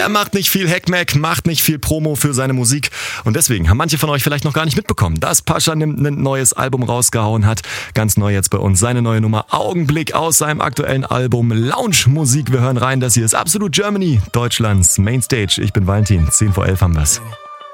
Er macht nicht viel Hackmack, macht nicht viel Promo für seine Musik. Und deswegen haben manche von euch vielleicht noch gar nicht mitbekommen, dass Pascha ein neues Album rausgehauen hat. Ganz neu jetzt bei uns. Seine neue Nummer Augenblick aus seinem aktuellen Album Lounge Musik. Wir hören rein. Das hier ist Absolut Germany, Deutschlands Mainstage. Ich bin Valentin. 10 vor 11 haben wir's.